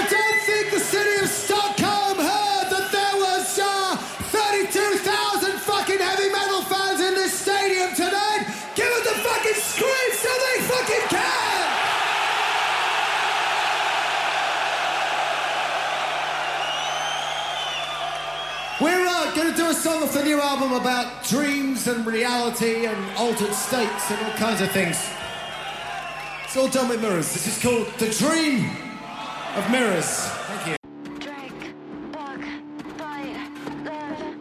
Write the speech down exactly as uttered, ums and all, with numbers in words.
don't think the city of Stockholm heard that there was uh, thirty-two thousand fucking heavy metal fans in this stadium tonight. Give them the fucking scream so they fucking can! We're uh, going to do a song off the new album about dreams and reality and altered states and all kinds of things. It's all done with mirrors. This is called The Dream of Mirrors.